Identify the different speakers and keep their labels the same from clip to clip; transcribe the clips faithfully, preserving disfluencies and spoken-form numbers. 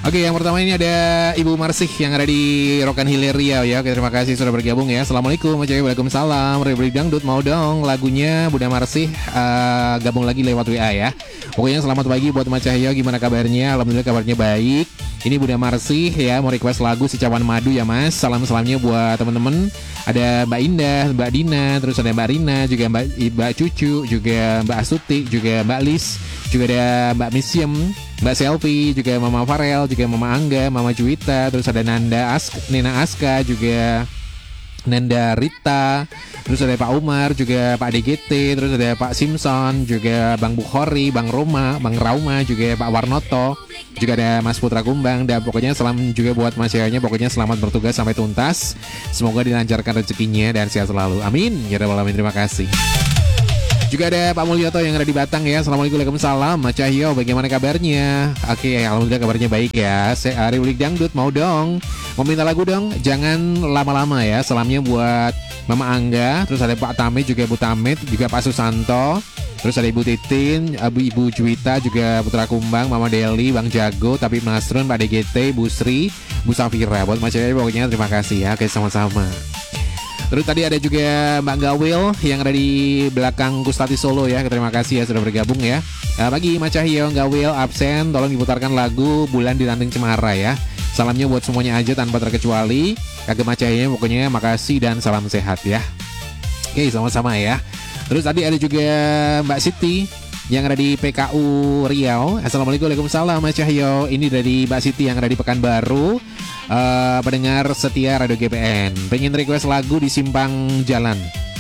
Speaker 1: Oke, yang pertama ini ada Ibu Marsih yang ada di Rokan Hilir Riau ya. Oke, terima kasih sudah bergabung ya. Assalamualaikum, Waalaikumsalam. Republik Dangdut mau dong lagunya Bunda Marsih, uh, gabung lagi lewat W A ya. Pokoknya selamat pagi buat Mas Cahyo, gimana kabarnya? Alhamdulillah kabarnya baik. Ini Bunda Marsih ya, mau request lagu Si Cawan Madu ya Mas. Salam-salamnya buat teman-teman. Ada Mbak Indah, Mbak Dina, terus ada Mbak Rina, juga Mbak, Mbak Cucu, juga Mbak Astuti, juga Mbak Lis, juga ada Mbak Misyem, Mbak Selfie, juga Mama Farel, juga Mama Angga, Mama Juwita, terus ada Nanda Aska, Nina Aska, juga Nanda Rita, terus ada Pak Umar, juga Pak D G T, terus ada Pak Simpson, juga Bang Bukhori, Bang Roma, Bang Rauma, juga Pak Warnoto, juga ada Mas Putra Kumbang. Dan pokoknya salam juga buat Mas Yahya, pokoknya selamat bertugas sampai tuntas. Semoga dilancarkan rezekinya dan sehat selalu. Amin. Ya rabbal alamin, terima kasih. Juga ada Pak Mulyoto yang ada di Batang ya. Assalamualaikum, Waalaikumsalam. Mas Cahyo, bagaimana kabarnya? Oke, alhamdulillah kabarnya baik ya. Saya Republik Dangdut mau dong, mau minta lagu dong. Jangan lama-lama ya. Salamnya buat Mama Angga, terus ada Pak Tame, juga Bu Tamit, juga Pak Susanto, terus ada Ibu Titin, Ibu Ibu Juwita, juga Putra Kumbang, Mama Deli, Bang Jago, Tapi Nasrun, Pak D G T, Bu Sri, Bu Safira. Buat Mas Cahyo pokoknya terima kasih ya. Oke, sama-sama. Terus tadi ada juga Mbak Gawil yang ada di belakang Gustati Solo ya. Terima kasih ya sudah bergabung ya. Nah, pagi Mas Cahyo, Gawil absen, tolong diputarkan lagu Bulan di Ranting Cemara ya. Salamnya buat semuanya aja tanpa terkecuali. Kagak Mas Cahyo, pokoknya makasih dan salam sehat ya. Oke, sama-sama ya. Terus tadi ada juga Mbak Siti yang ada di P K U Riau. Assalamualaikum, Waalaikumsalam Mas Cahyo. Ini dari Mbak Siti yang ada di Pekanbaru. Uh, pendengar setia Radio G P N, pengen request lagu di Simpang Jalan,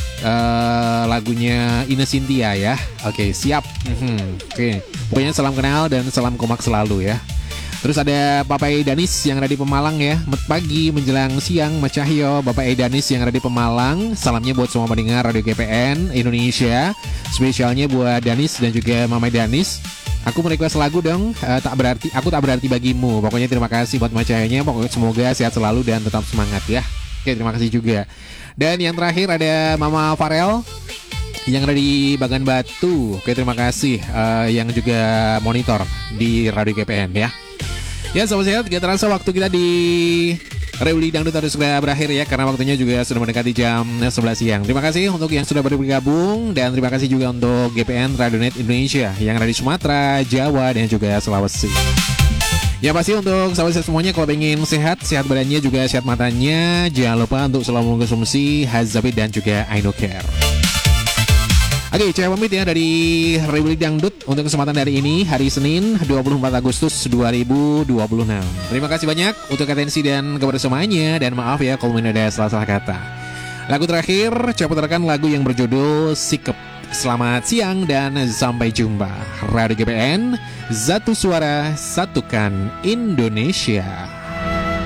Speaker 1: uh, lagunya Ine Cynthia ya. Oke, okay, siap. Mm-hmm. Oke, okay. Pokoknya salam kenal dan salam kompak selalu ya. Terus ada Bapak Edanis yang ada di Pemalang ya. Pagi menjelang siang Mas Cahyo, Bapak Edanis yang ada di Pemalang. Salamnya buat semua pendengar Radio G P N Indonesia. Spesialnya buat Danis dan juga Mama Danis. Aku merequest lagu dong, uh, tak berarti aku tak berarti bagimu. Pokoknya terima kasih buat Mas Cahyonya. Pokoknya semoga sehat selalu dan tetap semangat ya. Oke, terima kasih juga. Dan yang terakhir ada Mama Farel yang ada di Bagan Batu. Oke, terima kasih uh, yang juga monitor di Radio G P N ya. Ya, sobat sehat, gak terasa waktu kita di Republik Dangdut harus segera berakhir ya, karena waktunya juga sudah mendekati jam sebelas siang. Terima kasih untuk yang sudah bergabung dan terima kasih juga untuk G P N Radionet Indonesia yang ada di Sumatera, Jawa dan juga Sulawesi. Ya pasti untuk sahabat semuanya, kalau ingin sehat, sehat badannya juga sehat matanya, jangan lupa untuk selalu mengkonsumsi Hazabit dan juga Ainocare. Oke, saya pamit ya dari Republik Dangdut untuk kesempatan dari ini, hari Senin dua puluh empat Agustus dua ribu dua puluh enam. Terima kasih banyak untuk atensi dan kebersamaannya, dan maaf ya kalau ada salah-salah kata. Lagu terakhir, saya putarkan lagu yang berjudul Sikep. Selamat siang dan sampai jumpa. Radio G P N, satu suara, satukan Indonesia.